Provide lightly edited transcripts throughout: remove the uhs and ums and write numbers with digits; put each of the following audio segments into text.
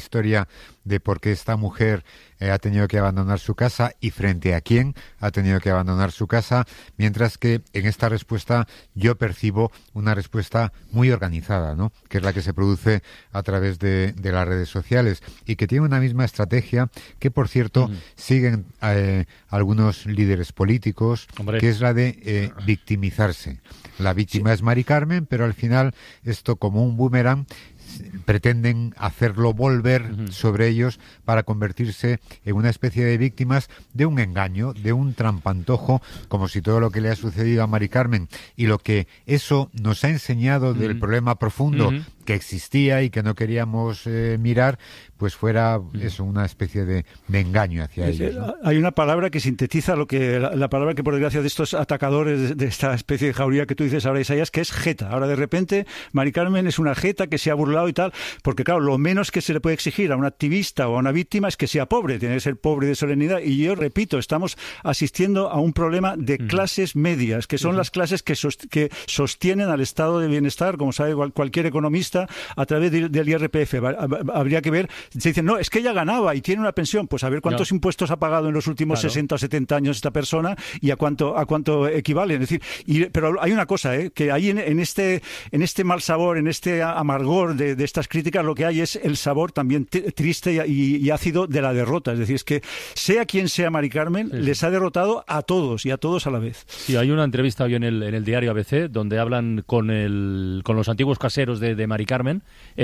historia de por qué esta mujer ha tenido que abandonar su casa y frente a quién ha tenido que abandonar su casa, mientras que en esta respuesta yo percibo una respuesta muy organizada, ¿no? Que es la que se produce a través de las redes sociales y que tiene una misma estrategia que, por cierto, siguen algunos líderes políticos, que es la de victimizarse. La víctima es Mari Carmen, pero al final esto, como un boomerang, pretenden hacerlo volver sobre ellos para convertirse en una especie de víctimas de un engaño, de un trampantojo, como si todo lo que le ha sucedido a Mari Carmen y lo que eso nos ha enseñado del problema profundo que existía y que no queríamos mirar, pues fuera eso, una especie de engaño hacia ellos, ¿no? Hay una palabra que sintetiza lo que la palabra que, por desgracia, de estos atacadores de esta especie de jauría que tú dices ahora, Isaías, que es jeta. Ahora, de repente, Mari Carmen es una jeta que se ha burlado y tal, porque, claro, lo menos que se le puede exigir a un activista o a una víctima es que sea pobre, tiene que ser pobre de solemnidad. Y yo repito, estamos asistiendo a un problema de clases medias, que son las clases que sostienen al estado de bienestar, como sabe cualquier economista, a través del IRPF. Habría que ver. Se dicen, no, es que ella ganaba y tiene una pensión. Pues a ver cuántos impuestos ha pagado en los últimos 60 o 70 años esta persona y a cuánto equivalen. Es decir, pero hay una cosa, que ahí en este mal sabor, en este amargor de estas críticas, lo que hay es el sabor también triste y ácido de la derrota. Es decir, es que sea quien sea Mari Carmen, les ha derrotado a todos y a todos a la vez. Sí, hay una entrevista hoy en el diario ABC donde hablan con los antiguos caseros de Mari Carmen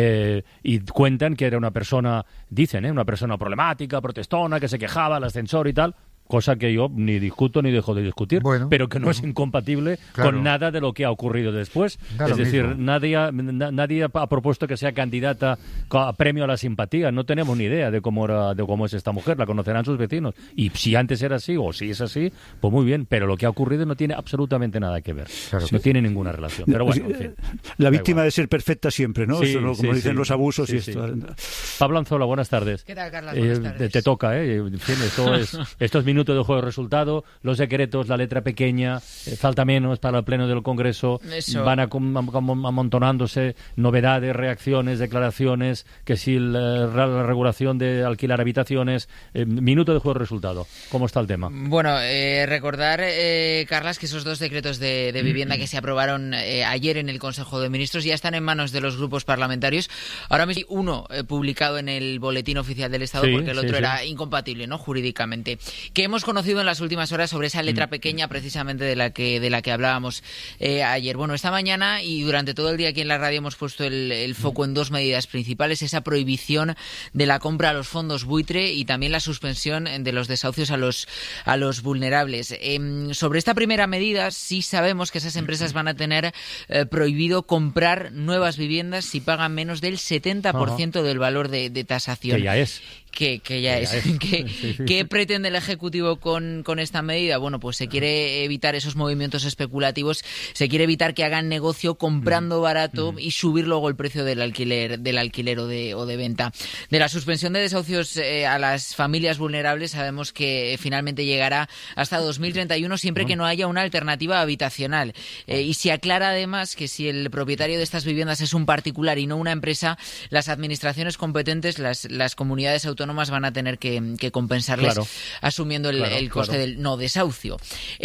y cuentan que era una persona, dicen, una persona problemática, protestona, que se quejaba al ascensor y tal. Cosa que yo ni discuto ni dejo de discutir, pero que no es incompatible con nada de lo que ha ocurrido después. Es decir, nadie ha propuesto que sea candidata a premio a la simpatía. No tenemos ni idea de cómo es esta mujer, la conocerán sus vecinos. Y si antes era así o si es así, pues muy bien, pero lo que ha ocurrido no tiene absolutamente nada que ver. No tiene ninguna relación. Pero bueno, en fin, la víctima de ser perfecta siempre, ¿no? Sí, eso, como dicen los abusos y esto. Pablo Anzola, buenas tardes. ¿Qué tal, Carlas? Buenas tardes. Te toca, En fin, esto es minuto de juego de resultado, los decretos, la letra pequeña, falta menos para el pleno del Congreso, van amontonándose novedades, reacciones, declaraciones, que si la regulación de alquilar habitaciones, minuto de juego de resultado. ¿Cómo está el tema? Bueno, recordar, Carlas, que esos dos decretos de vivienda que se aprobaron ayer en el Consejo de Ministros ya están en manos de los grupos parlamentarios. Ahora mismo hay uno publicado en el Boletín Oficial del Estado, porque el otro era incompatible, ¿no?, jurídicamente. Que hemos conocido en las últimas horas sobre esa letra pequeña, precisamente de la que hablábamos ayer. Bueno, esta mañana y durante todo el día aquí en la radio hemos puesto el foco en dos medidas principales: esa prohibición de la compra a los fondos buitre y también la suspensión de los desahucios a los vulnerables. Sobre esta primera medida, sí sabemos que esas empresas van a tener prohibido comprar nuevas viviendas si pagan menos del 70% del valor de tasación. Que ya es. Que ya es. ¿Qué pretende el Ejecutivo con esta medida? Bueno, pues se quiere evitar esos movimientos especulativos, se quiere evitar que hagan negocio comprando barato y subir luego el precio del alquiler o de venta. De la suspensión de desahucios a las familias vulnerables, sabemos que finalmente llegará hasta 2031 siempre que no haya una alternativa habitacional. Y se aclara además que si el propietario de estas viviendas es un particular y no una empresa, las administraciones competentes, las comunidades autónomas van a tener que compensarles asumiendo el coste del no desahucio.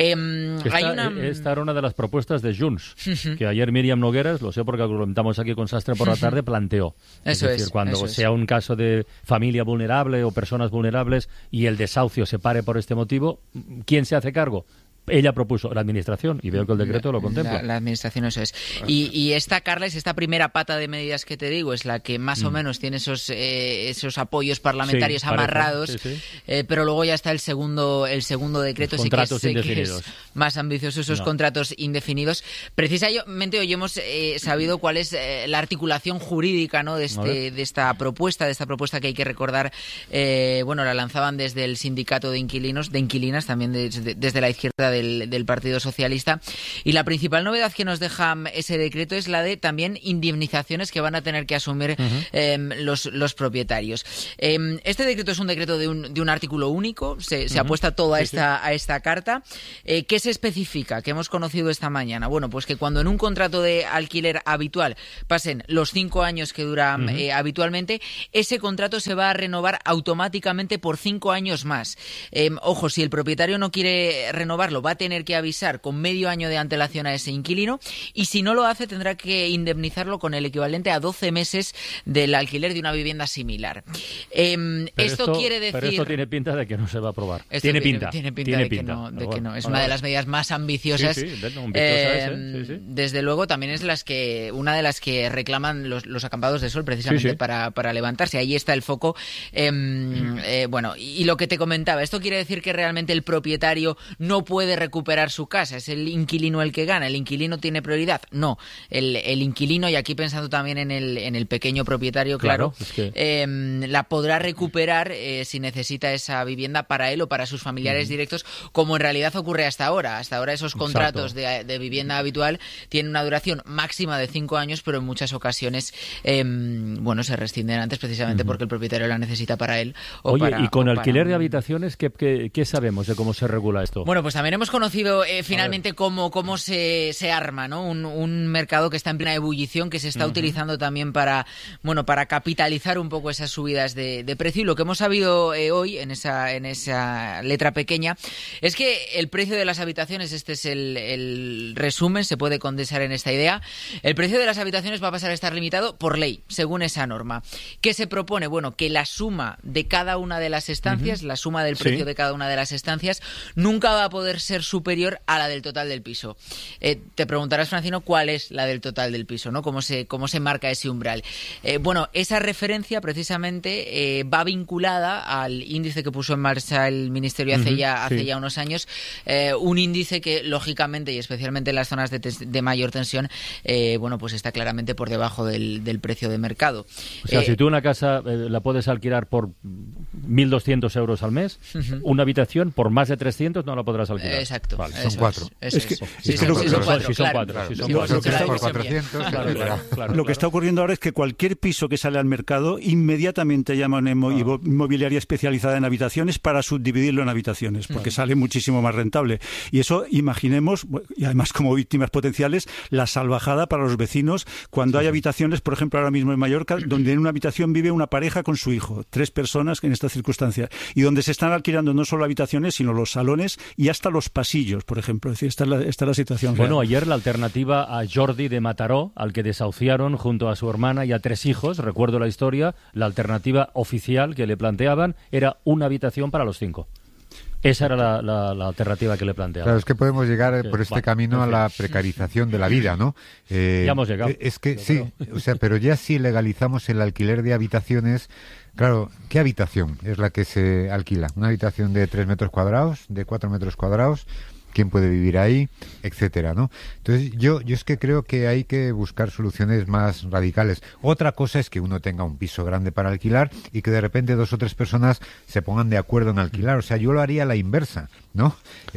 Esta era una de las propuestas de Junts, que ayer Míriam Nogueras, lo sé porque lo comentamos aquí con Sastre por la tarde, planteó. Es decir, cuando sea un caso de familia vulnerable o personas vulnerables y el desahucio se pare por este motivo, ¿quién se hace cargo? Ella propuso la Administración y veo que el decreto lo contempla. La Administración, eso es. Y esta, Carles, esta primera pata de medidas que te digo es la que más o menos tiene esos apoyos parlamentarios amarrados, pero luego ya está el segundo decreto, los contratos indefinidos. Que es más ambicioso, esos contratos indefinidos. Precisamente hoy hemos sabido cuál es la articulación jurídica, ¿no?, de esta propuesta que hay que recordar, la lanzaban desde el sindicato de inquilinas, también desde la izquierda del Partido Socialista. Y la principal novedad que nos deja ese decreto es la de también indemnizaciones que van a tener que asumir los propietarios. Este decreto es un decreto de un artículo único, se apuesta todo a esta carta. ¿Qué se especifica? ¿Qué hemos conocido esta mañana? Bueno, pues que cuando en un contrato de alquiler habitual pasen los 5 años que dura habitualmente, ese contrato se va a renovar automáticamente por 5 años más. Ojo, si el propietario no quiere renovarlo, va a tener que avisar con medio año de antelación a ese inquilino, y si no lo hace tendrá que indemnizarlo con el equivalente a 12 meses del alquiler de una vivienda similar. Esto quiere decir... Pero esto tiene pinta de que no se va a aprobar. Tiene pinta de que no. Es una de las medidas más ambiciosas. Desde luego también es una de las que reclaman los acampados de sol precisamente para levantarse. Ahí está el foco. Bueno, y lo que te comentaba, esto quiere decir que realmente el propietario no puede recuperar su casa, es el inquilino el que gana, el inquilino tiene prioridad. No, el inquilino, y aquí pensando también en el pequeño propietario, claro, la podrá recuperar si necesita esa vivienda para él o para sus familiares directos, como en realidad ocurre hasta ahora. Hasta ahora esos contratos de vivienda habitual tienen una duración máxima de 5 años, pero en muchas ocasiones se rescinden antes precisamente porque el propietario la necesita para él. Y con alquiler de habitaciones, ¿qué sabemos de cómo se regula esto? Bueno, pues también hemos conocido finalmente cómo se arma, ¿no? Un mercado que está en plena ebullición, que se está utilizando también para capitalizar un poco esas subidas de precio. Y lo que hemos sabido hoy en esa letra pequeña es que el precio de las habitaciones, este es el resumen, se puede condensar en esta idea. El precio de las habitaciones va a pasar a estar limitado por ley, según esa norma. ¿Qué se propone? Bueno, que la suma de cada una de las estancias, la suma del precio de cada una de las estancias, nunca va a poder ser superior a la del total del piso. Te preguntarás, Francino, ¿cuál es la del total del piso, ¿no? ¿Cómo se marca ese umbral? Esa referencia precisamente va vinculada al índice que puso en marcha el Ministerio hace ya unos años, un índice que, lógicamente, y especialmente en las zonas de mayor tensión, pues está claramente por debajo del precio de mercado. O sea, si tú una casa la puedes alquilar por 1.200 euros al mes, una habitación por más de 300 no la podrás alquilar. Exacto. Vale, son 4. Lo que está ocurriendo ahora es que cualquier piso que sale al mercado inmediatamente llama a una inmobiliaria especializada en habitaciones para subdividirlo en habitaciones, porque sale muchísimo más rentable. Y eso, imaginemos, y además como víctimas potenciales, la salvajada para los vecinos cuando hay habitaciones, por ejemplo, ahora mismo en Mallorca, donde en una habitación vive una pareja con su hijo, 3 personas en estas circunstancias, y donde se están alquilando no solo habitaciones, sino los salones y hasta los pasillos, por ejemplo. Es decir, esta es la situación real. Bueno, ayer la alternativa a Jordi de Mataró, al que desahuciaron junto a su hermana y a 3 hijos, recuerdo la historia, la alternativa oficial que le planteaban era una habitación para los 5. Esa era la alternativa que le planteaba. Claro, es que podemos llegar por este camino a la precarización de la vida, ¿no? Ya hemos llegado. Es que sí, pero ya si legalizamos el alquiler de habitaciones, claro, ¿qué habitación es la que se alquila? ¿Una habitación de 3 metros cuadrados, de 4 metros cuadrados? ¿Quién puede vivir ahí? Etcétera, ¿no? Entonces, yo es que creo que hay que buscar soluciones más radicales. Otra cosa es que uno tenga un piso grande para alquilar y que de repente 2 o 3 personas se pongan de acuerdo en alquilar. O sea, yo lo haría a la inversa, ¿no?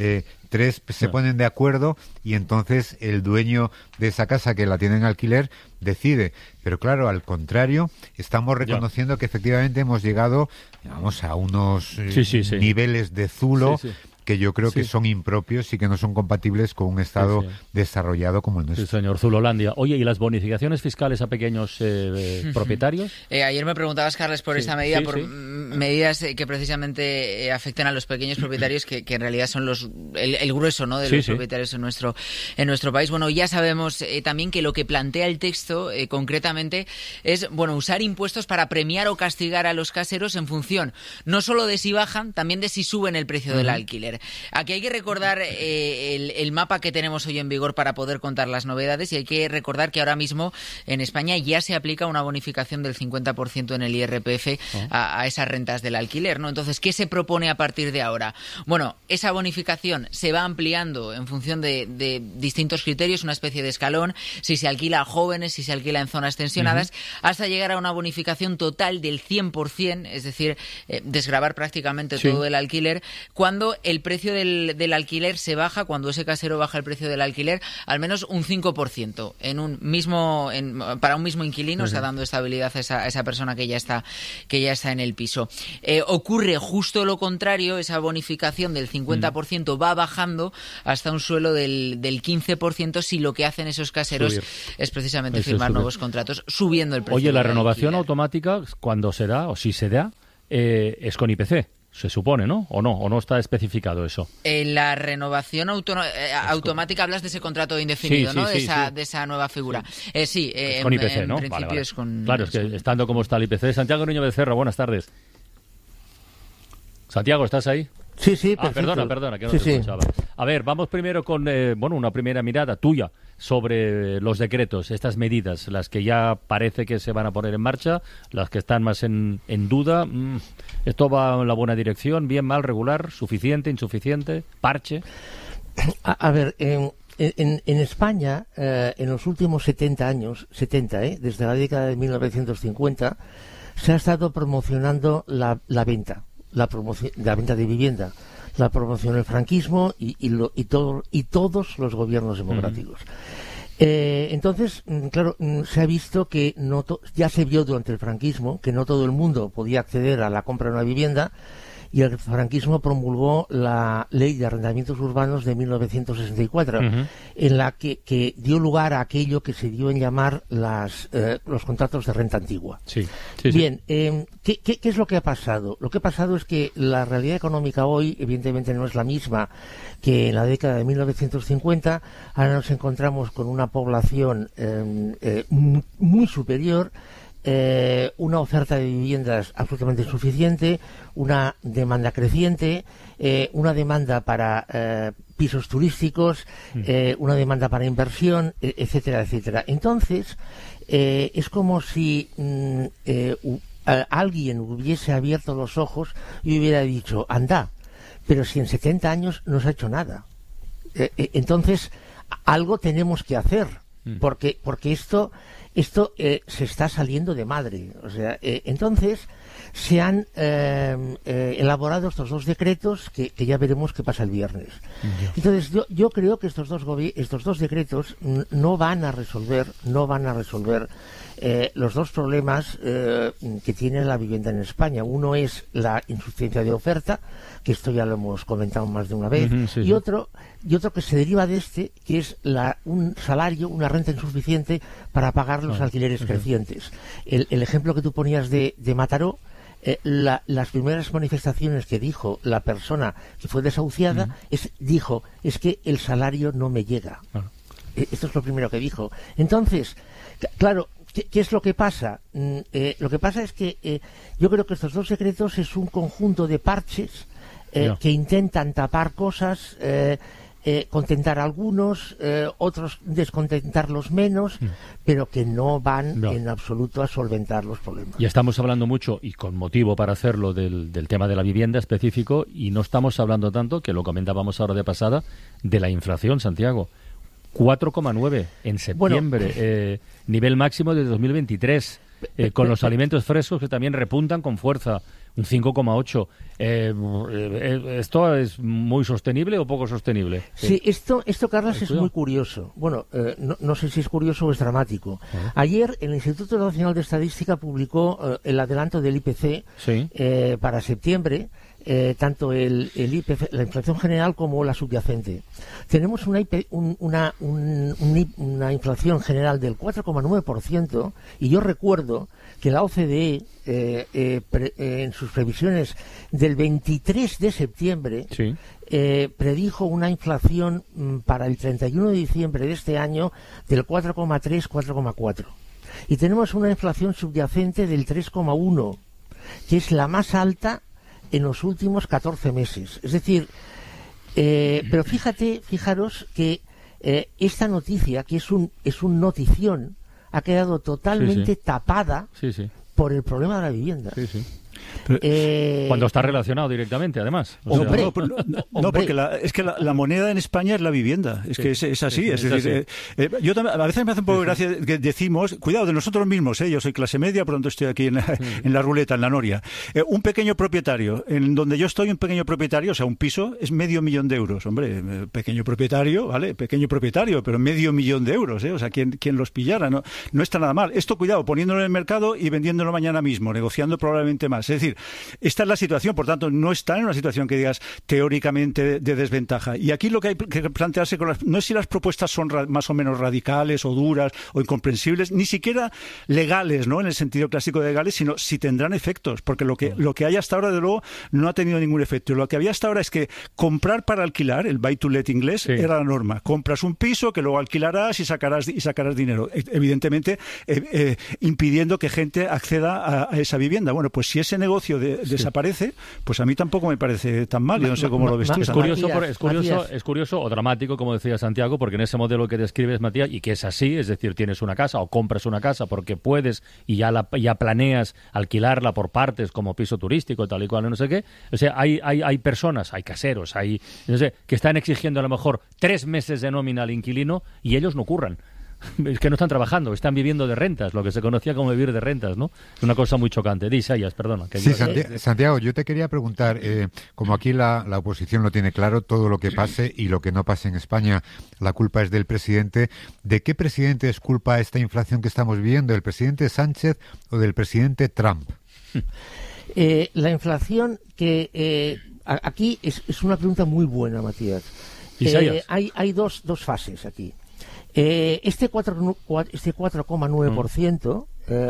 3 se ponen de acuerdo y entonces el dueño de esa casa que la tiene en alquiler decide. Pero claro, al contrario, estamos reconociendo que efectivamente hemos llegado, digamos, a unos niveles de zulo que yo creo que son impropios y que no son compatibles con un Estado desarrollado como el nuestro. Sí, señor. Zulolandia. Oye, ¿y las bonificaciones fiscales a pequeños propietarios? Ayer me preguntabas, Carles, por esta medida, medidas que precisamente afectan a los pequeños propietarios, que en realidad son el grueso, ¿no?, de los propietarios en nuestro país. Bueno, ya sabemos también que lo que plantea el texto concretamente es, usar impuestos para premiar o castigar a los caseros en función no solo de si bajan, también de si suben el precio del alquiler. Aquí hay que recordar el mapa que tenemos hoy en vigor para poder contar las novedades, y hay que recordar que ahora mismo en España ya se aplica una bonificación del 50% en el IRPF a esas rentas rentas del alquiler, ¿no? Entonces, ¿qué se propone a partir de ahora? Bueno, esa bonificación se va ampliando en función de distintos criterios, una especie de escalón, si se alquila a jóvenes, si se alquila en zonas tensionadas, hasta llegar a una bonificación total del 100%, es decir, desgravar prácticamente todo el alquiler, cuando el precio del alquiler se baja, cuando ese casero baja el precio del alquiler, al menos un 5% para un mismo inquilino, está dando estabilidad a esa persona que ya está en el piso. Ocurre justo lo contrario, esa bonificación del 50% va bajando hasta un suelo del 15% si lo que hacen esos caseros es precisamente firmar nuevos contratos, subiendo el precio. Oye, la renovación automática, cuando se da, o si se da, es con IPC. Se supone, ¿no? ¿O no está especificado eso? La renovación automática, hablas de ese contrato indefinido, ¿no? De esa nueva figura. Sí, es con IPC, ¿no? Principio vale. Es con... Claro, es que estando como está el IPC. Santiago Niño Becerra, buenas tardes. Santiago, ¿estás ahí? Sí, perfecto. Perdona, que no te escuchaba. A ver, vamos primero con una primera mirada tuya sobre los decretos, estas medidas, las que ya parece que se van a poner en marcha, las que están más en duda. ¿Esto va en la buena dirección? ¿Bien, mal, regular? ¿Suficiente, insuficiente? ¿Parche? A ver, en España, en los últimos 70 años, desde la década de 1950, se ha estado promocionando la venta. La venta de vivienda, la promoción del franquismo y todos los gobiernos democráticos. Entonces, claro, se ha visto que ya se vio durante el franquismo que no todo el mundo podía acceder a la compra de una vivienda, y el franquismo promulgó la Ley de Arrendamientos Urbanos de 1964, en la que dio lugar a aquello que se dio en llamar los contratos de renta antigua. Bien, ¿qué es lo que ha pasado? Lo que ha pasado es que la realidad económica hoy, evidentemente, no es la misma que en la década de 1950. Ahora nos encontramos con una población muy superior, una oferta de viviendas absolutamente insuficiente, una demanda creciente, una demanda para pisos turísticos, una demanda para inversión, etcétera, etcétera. Entonces, es como si alguien hubiese abierto los ojos y hubiera dicho, anda, pero si en 70 años no se ha hecho nada. Entonces, algo tenemos que hacer, porque esto se está saliendo de madre. O sea, entonces se han elaborado estos dos decretos que ya veremos qué pasa el viernes. Entonces yo creo que estos dos decretos no van a resolver los dos problemas que tiene la vivienda en España. Uno es la insuficiencia de oferta, que esto ya lo hemos comentado más de una vez, y otro que se deriva de que es un salario, una renta insuficiente para pagar los alquileres crecientes. El ejemplo que tú ponías de Mataró, las primeras manifestaciones que dijo la persona que fue desahuciada, dijo, es que el salario no me llega. Esto es lo primero que dijo. Entonces, claro, ¿qué es lo que pasa? Lo que pasa es que yo creo que estos dos decretos es un conjunto de parches que intentan tapar cosas, contentar a algunos, otros descontentarlos menos, pero que no van en absoluto a solventar los problemas. Y estamos hablando mucho, y con motivo para hacerlo, del tema de la vivienda específico, y no estamos hablando tanto, que lo comentábamos ahora de pasada, de la inflación, Santiago. 4,9 en septiembre, nivel máximo de 2023, con los alimentos frescos que también repuntan con fuerza, un 5,8. ¿Esto es muy sostenible o poco sostenible? Sí, esto Carlos, es muy curioso. Bueno, no sé si es curioso o es dramático. Ayer el Instituto Nacional de Estadística publicó el adelanto del IPC para septiembre, tanto el IPC, la inflación general, como la subyacente. Tenemos una inflación general del 4,9%, y yo recuerdo que la OCDE en sus previsiones del 23 de septiembre predijo una inflación para el 31 de diciembre de este año del 4,3-4,4. Y tenemos una inflación subyacente del 3,1, que es la más alta en los últimos 14 meses. Es decir, pero fijaros que esta noticia, que es un notición, ha quedado totalmente tapada por el problema de la vivienda. Cuando está relacionado directamente, además. No, porque es que la moneda en España es la vivienda. Es que es así. Es decir, yo también, a veces me hace un poco de gracia que decimos, cuidado, de nosotros mismos, yo soy clase media, pronto estoy aquí en la ruleta, en la noria. Un pequeño propietario, en donde yo estoy, un pequeño propietario, o sea, un piso, es 500.000 euros. Hombre, pequeño propietario, ¿vale? Pequeño propietario, pero 500.000 euros, O sea, quien los pillara, no está nada mal. Esto, cuidado, poniéndolo en el mercado y vendiéndolo mañana mismo, negociando probablemente más. Es decir, esta es la situación, por tanto, no está en una situación que digas teóricamente de desventaja. Y aquí lo que hay que plantearse no es si las propuestas son más o menos radicales o duras o incomprensibles, ni siquiera legales, ¿no? En el sentido clásico de legales, sino si tendrán efectos, porque lo que hay hasta ahora, de luego, no ha tenido ningún efecto. Lo que había hasta ahora es que comprar para alquilar, el buy to let inglés, era la norma. Compras un piso que luego alquilarás y sacarás dinero. Evidentemente, impidiendo que gente acceda a esa vivienda. Bueno, pues si ese negocio desaparece, pues a mí tampoco me parece tan mal. Yo no sé cómo lo ves tú. Es curioso o dramático, como decía Santiago, porque en ese modelo que describes, Matías, y que es así, es decir, tienes una casa o compras una casa porque puedes y ya planeas alquilarla por partes como piso turístico, tal y cual, no sé qué. O sea, hay personas, hay caseros, no sé, que están exigiendo a lo mejor 3 meses de nómina al inquilino y ellos no curran. Es que no están trabajando, están viviendo de rentas, lo que se conocía como vivir de rentas, ¿no? Es una cosa muy chocante. Isaías, perdona. Santiago, yo te quería preguntar, como aquí la oposición lo tiene claro, todo lo que pase y lo que no pase en España, la culpa es del presidente. ¿De qué presidente es culpa esta inflación que estamos viviendo? ¿Del presidente Sánchez o del presidente Trump? La inflación que aquí es una pregunta muy buena, Matías. Hay dos fases aquí. Este 4,9%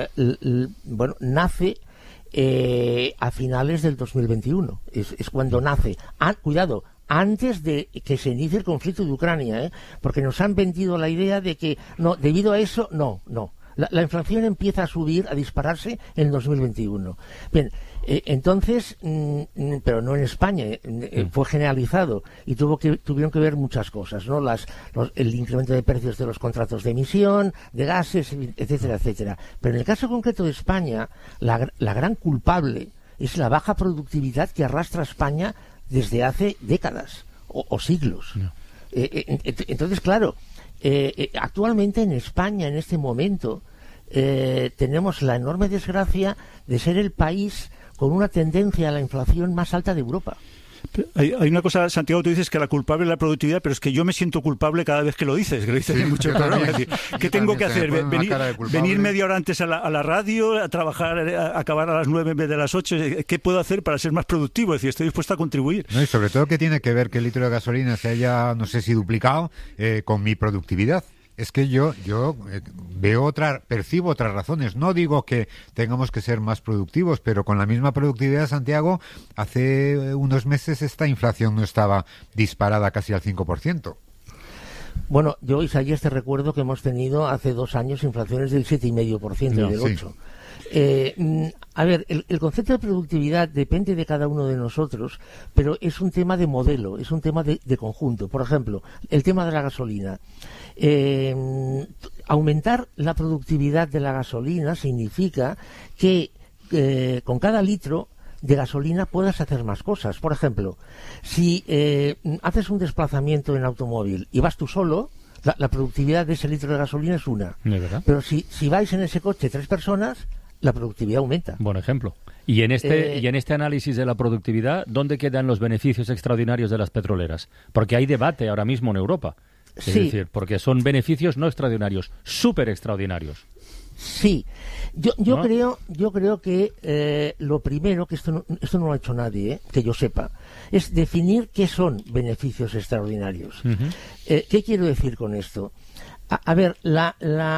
nace a finales del 2021. Es cuando nace. Cuidado, antes de que se inicie el conflicto de Ucrania, porque nos han vendido la idea de que no, debido a eso, no. La inflación empieza a subir, a dispararse en 2021. Bien, entonces, pero no en España, fue generalizado y tuvieron que ver muchas cosas, ¿no? El incremento de precios de los contratos de emisión, de gases, etcétera, etcétera. Pero en el caso concreto de España, la gran culpable es la baja productividad que arrastra España desde hace décadas o siglos. No. Entonces, claro, actualmente en España, en este momento, tenemos la enorme desgracia de ser el país con una tendencia a la inflación más alta de Europa. Hay una cosa, Santiago, tú dices que la culpable es la productividad, pero es que yo me siento culpable cada vez que lo dices, en muchos programas. Es decir, ¿qué tengo que hacer? ¿Venir media hora antes a la radio, a trabajar, a acabar a las 9 en vez de las 8? ¿Qué puedo hacer para ser más productivo? Es decir, estoy dispuesto a contribuir. No, y sobre todo que tiene que ver que el litro de gasolina se haya, no sé si duplicado, con mi productividad. Es que yo percibo otras razones. No digo que tengamos que ser más productivos, pero con la misma productividad, Santiago, hace unos meses esta inflación no estaba disparada casi al 5%. Bueno, yo, Isaías, te recuerdo que hemos tenido hace 2 años inflaciones del 7,5% y del 8%. A ver, el concepto de productividad depende de cada uno de nosotros, pero es un tema de modelo, es un tema de conjunto. Por ejemplo, el tema de la gasolina. Aumentar la productividad de la gasolina significa que con cada litro de gasolina puedas hacer más cosas. Por ejemplo, si haces un desplazamiento en automóvil y vas tú solo, la productividad de ese litro de gasolina es una. Pero si vais en ese coche 3 personas, la productividad aumenta. Buen ejemplo. Y en este análisis de la productividad, ¿dónde quedan los beneficios extraordinarios de las petroleras? Porque hay debate ahora mismo en Europa. Es decir, porque son beneficios no extraordinarios, súper extraordinarios. Sí. Yo creo que lo primero, que esto no lo ha hecho nadie, que yo sepa, es definir qué son beneficios extraordinarios. Uh-huh. ¿Qué quiero decir con esto? A ver, la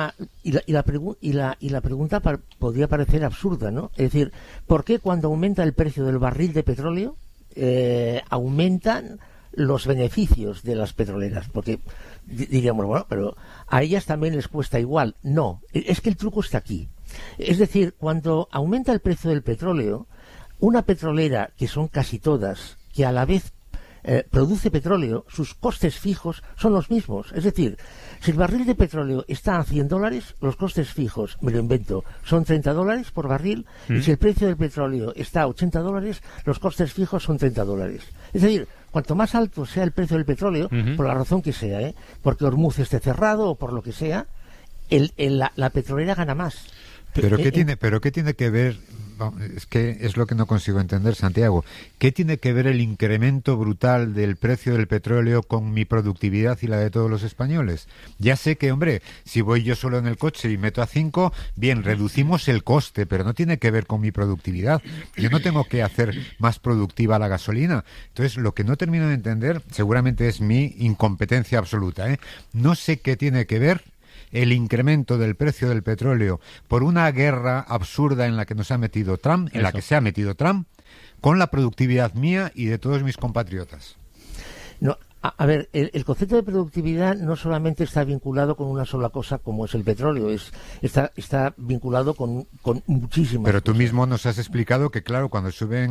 pregunta podría parecer absurda, ¿no? Es decir, ¿por qué cuando aumenta el precio del barril de petróleo aumentan los beneficios de las petroleras? Porque diríamos, bueno, pero a ellas también les cuesta igual. No, es que el truco está aquí. Es decir, cuando aumenta el precio del petróleo, una petrolera, que son casi todas, que a la vez produce petróleo, sus costes fijos son los mismos. Es decir, si el barril de petróleo está a $100, los costes fijos, me lo invento, son $30 por barril, y si el precio del petróleo está a $80, los costes fijos son $30. Es decir, cuanto más alto sea el precio del petróleo, por la razón que sea, porque Hormuz esté cerrado o por lo que sea, la petrolera gana más. ¿Pero qué tiene que ver? Es que es lo que no consigo entender, Santiago. ¿Qué tiene que ver el incremento brutal del precio del petróleo con mi productividad y la de todos los españoles? Ya sé que, hombre, si voy yo solo en el coche y meto a 5, bien, reducimos el coste, pero no tiene que ver con mi productividad. Yo no tengo que hacer más productiva la gasolina. Entonces, lo que no termino de entender, seguramente es mi incompetencia absoluta, no sé qué tiene que ver el incremento del precio del petróleo por una guerra absurda en la que nos ha metido Trump, en la que se ha metido Trump, con la productividad mía y de todos mis compatriotas. No, a ver, el concepto de productividad no solamente está vinculado con una sola cosa como es el petróleo, está vinculado con muchísimas Pero tú cosas. mismo nos has explicado que, claro, cuando suben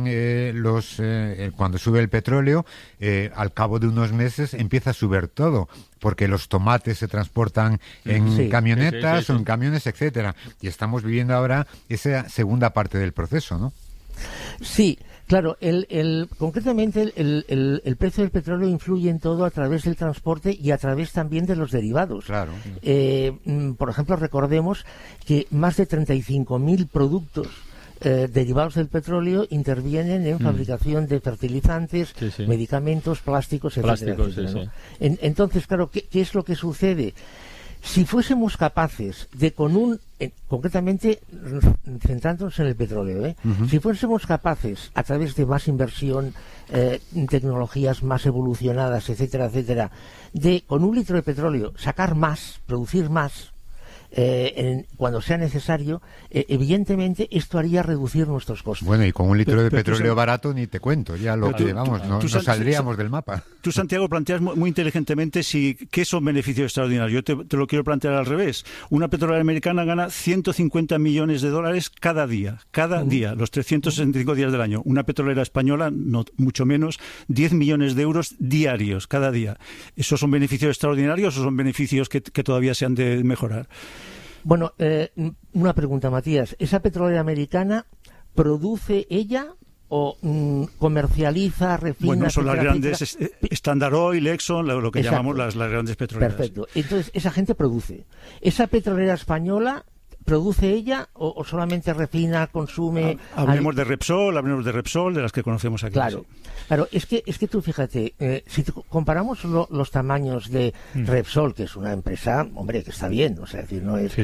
cuando sube el petróleo, al cabo de unos meses empieza a subir todo, porque los tomates se transportan en camionetas o en camiones, etcétera. Y estamos viviendo ahora esa segunda parte del proceso, ¿no? Sí, claro, concretamente el precio del petróleo influye en todo a través del transporte y a través también de los derivados. Claro. Por ejemplo, recordemos que más de 35.000 productos derivados del petróleo intervienen en fabricación de fertilizantes, medicamentos, plásticos, etcétera. ¿No? Entonces, claro, ¿qué es lo que sucede? Si fuésemos capaces de concretamente centrándonos en el petróleo, si fuésemos capaces, a través de más inversión, tecnologías más evolucionadas, etcétera, etcétera, de con 1 litro de petróleo sacar más, producir más, cuando sea necesario, evidentemente esto haría reducir nuestros costos. Bueno, y con 1 litro de petróleo barato ni te cuento, ya lo que vamos, no saldríamos del mapa. Tú, Santiago, planteas muy inteligentemente qué son beneficios extraordinarios. Yo te lo quiero plantear al revés. Una petrolera americana gana $150 millones cada día, los 365 días del año. Una petrolera española, no mucho menos, 10 millones de euros diarios, cada día. ¿Esos son beneficios extraordinarios o son beneficios que todavía se han de mejorar? Bueno, una pregunta, Matías. ¿Esa petrolera americana produce ella o comercializa, refina? Bueno, son las grandes, Standard Oil, Exxon, lo que llamamos las grandes petroleras. Perfecto. Entonces, esa gente produce. ¿Esa petrolera española produce ella o solamente refina, consume? Hablemos de Repsol, de las que conocemos aquí. Claro, es que tú fíjate, si comparamos los tamaños de Repsol, que es una empresa, hombre, que está bien, o sea, decir, no es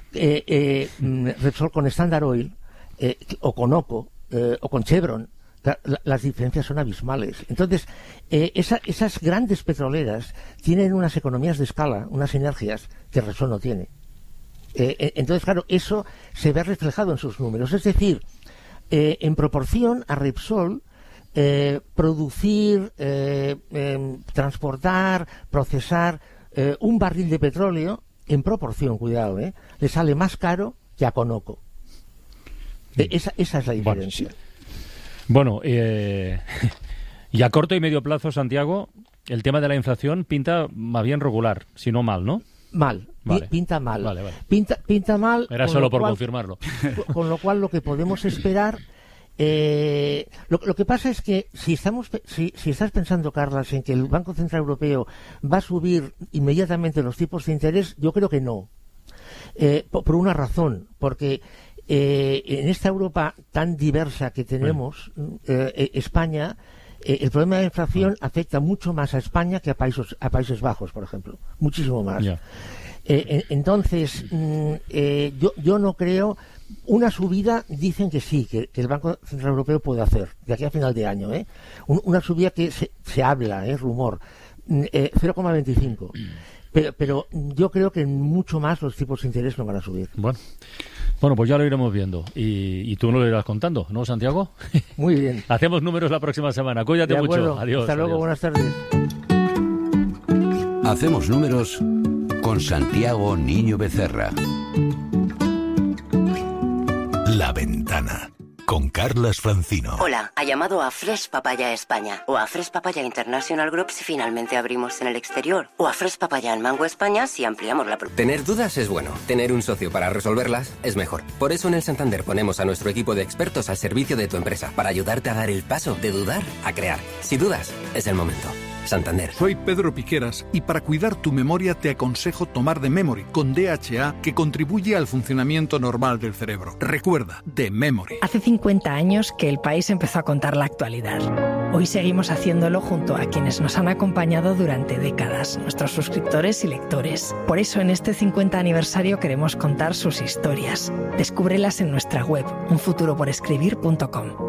Repsol con Standard Oil, o con OCO, o con Chevron, las diferencias son abismales. Entonces, esas grandes petroleras tienen unas economías de escala, unas sinergias que Repsol no tiene. Entonces, claro, eso se ve reflejado en sus números. Es decir, en proporción a Repsol, producir, transportar, procesar un barril de petróleo, en proporción, cuidado, le sale más caro que a Conoco. Esa es la diferencia. Bueno, y a corto y medio plazo, Santiago, el tema de la inflación pinta más bien regular, si no mal, ¿no? Mal. Vale. Pinta mal. Vale. Pinta mal. Era solo por confirmarlo. Con lo cual, lo que podemos esperar. Lo que pasa es que si estás pensando, Carlas, en que el Banco Central Europeo va a subir inmediatamente los tipos de interés, yo creo que no. Por una razón. Porque en esta Europa tan diversa que tenemos, España. El problema de la inflación afecta mucho más a España que a Países Bajos, por ejemplo. Muchísimo más. Yeah. Entonces, yo no creo. Una subida, dicen que sí, que el Banco Central Europeo puede hacer, de aquí a final de año. Una subida que se habla, rumor, 0,25. Pero yo creo que mucho más los tipos de interés no van a subir. Bueno, pues ya lo iremos viendo. Y tú nos lo irás contando, ¿no, Santiago? Muy bien. Hacemos números la próxima semana. Cuídate mucho. Adiós. Hasta luego, buenas tardes. Hacemos números con Santiago Niño Becerra. La Ventana con Carlos Carlas Francino. Hola, ha llamado a Fresh Papaya España o a Fresh Papaya International Group si finalmente abrimos en el exterior o a Fresh Papaya en Mango España si ampliamos la... Tener dudas es bueno, tener un socio para resolverlas es mejor. Por eso en el Santander ponemos a nuestro equipo de expertos al servicio de tu empresa para ayudarte a dar el paso de dudar a crear. Si dudas, es el momento. Santander. Soy Pedro Piqueras y para cuidar tu memoria te aconsejo tomar The Memory con DHA que contribuye al funcionamiento normal del cerebro. Recuerda, The Memory. Hace 50 años que el país empezó a contar la actualidad. Hoy seguimos haciéndolo junto a quienes nos han acompañado durante décadas, nuestros suscriptores y lectores. Por eso en este 50 aniversario queremos contar sus historias. Descúbrelas en nuestra web, unfuturoporescribir.com.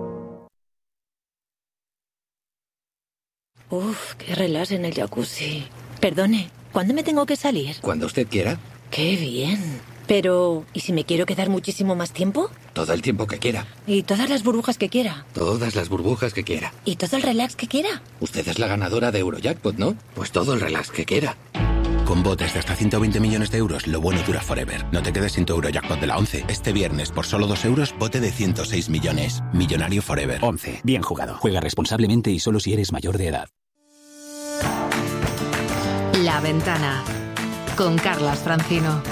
Uf, qué relax en el jacuzzi. Perdone, ¿cuándo me tengo que salir? Cuando usted quiera. ¡Qué bien! Pero, ¿y si me quiero quedar muchísimo más tiempo? Todo el tiempo que quiera. ¿Y todas las burbujas que quiera? Todas las burbujas que quiera. ¿Y todo el relax que quiera? Usted es la ganadora de Eurojackpot, ¿no? Pues todo el relax que quiera. Con botes de hasta 120 millones de euros, lo bueno dura forever. No te quedes sin tu Eurojackpot de la 11. Este viernes, por solo 2 euros, bote de 106 millones. Millonario forever. 11. Bien jugado. Juega responsablemente y solo si eres mayor de edad. La Ventana, con Carlas Francino.